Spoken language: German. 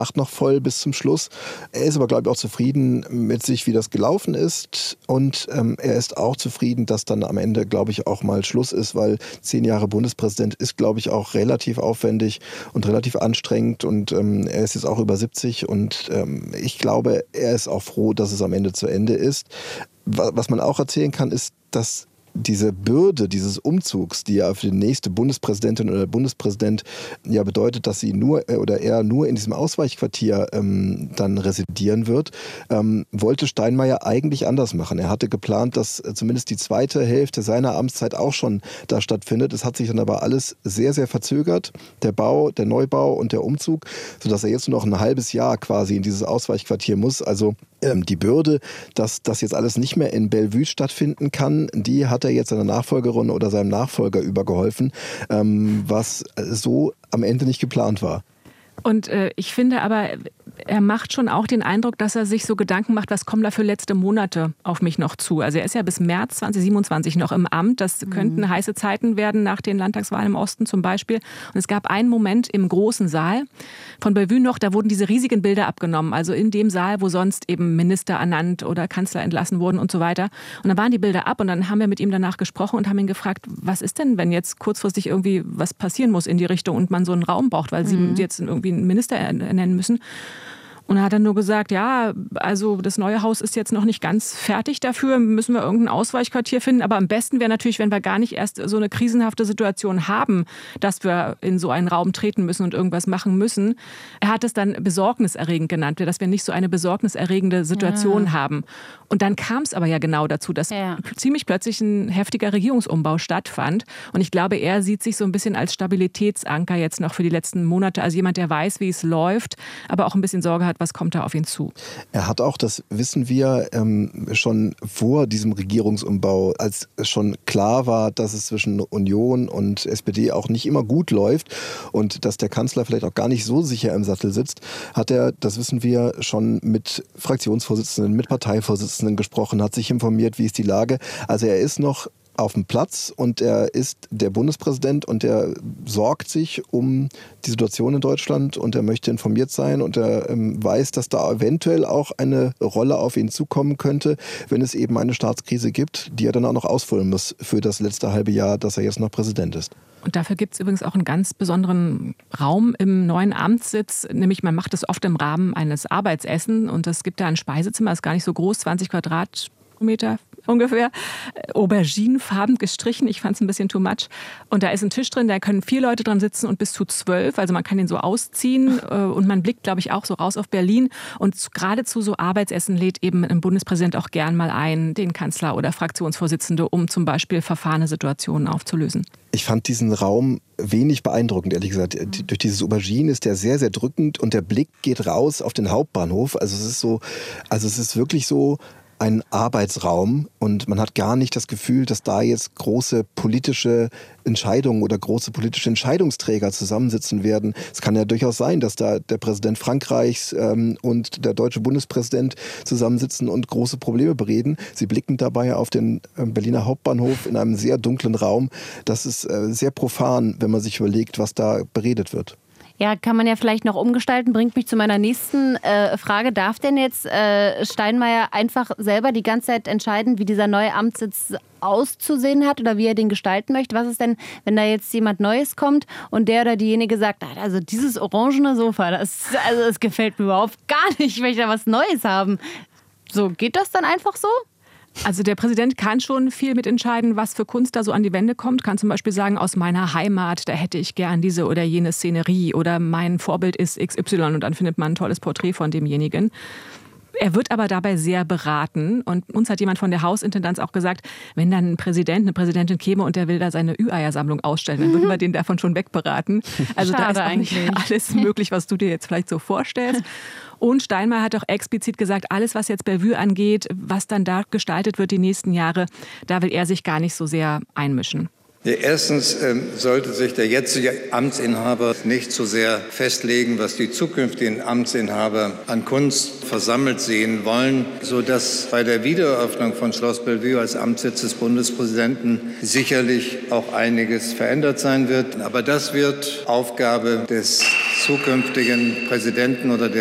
macht noch voll bis zum Schluss. Er ist aber, glaube ich, auch zufrieden mit sich, wie das gelaufen ist. Und er ist auch zufrieden, dass dann am Ende, glaube ich, auch mal Schluss ist, weil 10 Jahre Bundespräsident ist, glaube ich, auch relativ aufwendig und relativ anstrengend. Und er ist jetzt auch über 70. Und ich glaube, er ist auch froh, dass es am Ende zu Ende ist. Was man auch erzählen kann, ist, dass diese Bürde dieses Umzugs, die ja für die nächste Bundespräsidentin oder Bundespräsident ja bedeutet, dass sie er nur in diesem Ausweichquartier dann residieren wird, wollte Steinmeier eigentlich anders machen. Er hatte geplant, dass zumindest die zweite Hälfte seiner Amtszeit auch schon da stattfindet. Es hat sich dann aber alles sehr, sehr verzögert. Der Neubau und der Umzug, sodass er jetzt nur noch ein halbes Jahr quasi in dieses Ausweichquartier muss. Also die Bürde, dass das jetzt alles nicht mehr in Bellevue stattfinden kann, die hat er jetzt seiner Nachfolgerin oder seinem Nachfolger übergeholfen, was so am Ende nicht geplant war. Und ich finde aber, er macht schon auch den Eindruck, dass er sich so Gedanken macht, was kommen da für letzte Monate auf mich noch zu. Also er ist ja bis März 2027 noch im Amt. Das könnten heiße Zeiten werden nach den Landtagswahlen im Osten zum Beispiel. Und es gab einen Moment im großen Saal von Bellevue noch, da wurden diese riesigen Bilder abgenommen. Also in dem Saal, wo sonst eben Minister ernannt oder Kanzler entlassen wurden und so weiter. Und dann waren die Bilder ab und dann haben wir mit ihm danach gesprochen und haben ihn gefragt, was ist denn, wenn jetzt kurzfristig irgendwie was passieren muss in die Richtung und man so einen Raum braucht, weil sie jetzt irgendwie einen Minister ernennen müssen. Und er hat dann nur gesagt, ja, also das neue Haus ist jetzt noch nicht ganz fertig dafür, müssen wir irgendein Ausweichquartier finden. Aber am besten wäre natürlich, wenn wir gar nicht erst so eine krisenhafte Situation haben, dass wir in so einen Raum treten müssen und irgendwas machen müssen. Er hat es dann besorgniserregend genannt, dass wir nicht so eine besorgniserregende Situation haben. Und dann kam es aber ja genau dazu, dass ziemlich plötzlich ein heftiger Regierungsumbau stattfand. Und ich glaube, er sieht sich so ein bisschen als Stabilitätsanker jetzt noch für die letzten Monate. Also jemand, der weiß, wie es läuft, aber auch ein bisschen Sorge hat, was kommt da auf ihn zu. Er hat auch, das wissen wir, schon vor diesem Regierungsumbau, als es schon klar war, dass es zwischen Union und SPD auch nicht immer gut läuft und dass der Kanzler vielleicht auch gar nicht so sicher im Sattel sitzt, hat er, das wissen wir, schon mit Fraktionsvorsitzenden, mit Parteivorsitzenden gesprochen, hat sich informiert, wie ist die Lage. Also er ist noch auf dem Platz und er ist der Bundespräsident und er sorgt sich um die Situation in Deutschland und er möchte informiert sein und er weiß, dass da eventuell auch eine Rolle auf ihn zukommen könnte, wenn es eben eine Staatskrise gibt, die er dann auch noch ausfüllen muss für das letzte halbe Jahr, dass er jetzt noch Präsident ist. Und dafür gibt es übrigens auch einen ganz besonderen Raum im neuen Amtssitz, nämlich man macht das oft im Rahmen eines Arbeitsessens und es gibt da ein Speisezimmer, das ist gar nicht so groß, 20 Quadratmeter ungefähr, auberginenfarben gestrichen. Ich fand es ein bisschen too much. Und da ist ein Tisch drin, da können 4 Leute dran sitzen und bis zu 12. Also man kann den so ausziehen und man blickt, glaube ich, auch so raus auf Berlin. Und gerade zu so Arbeitsessen lädt eben ein Bundespräsident auch gern mal ein, den Kanzler oder Fraktionsvorsitzende, um zum Beispiel verfahrene Situationen aufzulösen. Ich fand diesen Raum wenig beeindruckend, ehrlich gesagt. Durch dieses Aubergine ist der sehr, sehr drückend und der Blick geht raus auf den Hauptbahnhof. Also es ist wirklich so ein Arbeitsraum und man hat gar nicht das Gefühl, dass da jetzt große politische Entscheidungen oder große politische Entscheidungsträger zusammensitzen werden. Es kann ja durchaus sein, dass da der Präsident Frankreichs und der deutsche Bundespräsident zusammensitzen und große Probleme bereden. Sie blicken dabei auf den Berliner Hauptbahnhof in einem sehr dunklen Raum. Das ist sehr profan, wenn man sich überlegt, was da beredet wird. Ja, kann man ja vielleicht noch umgestalten, bringt mich zu meiner nächsten Frage. Darf denn jetzt Steinmeier einfach selber die ganze Zeit entscheiden, wie dieser neue Amtssitz auszusehen hat oder wie er den gestalten möchte? Was ist denn, wenn da jetzt jemand Neues kommt und der oder diejenige sagt, also dieses orangene Sofa, das gefällt mir überhaupt gar nicht, ich möchte da was Neues haben. So, geht das dann einfach so? Also der Präsident kann schon viel mitentscheiden, was für Kunst da so an die Wände kommt. Kann zum Beispiel sagen, aus meiner Heimat, da hätte ich gern diese oder jene Szenerie oder mein Vorbild ist XY und dann findet man ein tolles Porträt von demjenigen. Er wird aber dabei sehr beraten und uns hat jemand von der Hausintendanz auch gesagt, wenn dann ein Präsident, eine Präsidentin käme und der will da seine Ü-Eier-Sammlung ausstellen, dann würden wir den davon schon wegberaten. Also Schade, da ist auch nicht alles möglich, was du dir jetzt vielleicht so vorstellst. Und Steinmeier hat auch explizit gesagt, alles, was jetzt Bellevue angeht, was dann da gestaltet wird die nächsten Jahre, da will er sich gar nicht so sehr einmischen. Ja, erstens sollte sich der jetzige Amtsinhaber nicht so sehr festlegen, was die zukünftigen Amtsinhaber an Kunst versammelt sehen wollen, sodass bei der Wiedereröffnung von Schloss Bellevue als Amtssitz des Bundespräsidenten sicherlich auch einiges verändert sein wird. Aber das wird Aufgabe des zukünftigen Präsidenten oder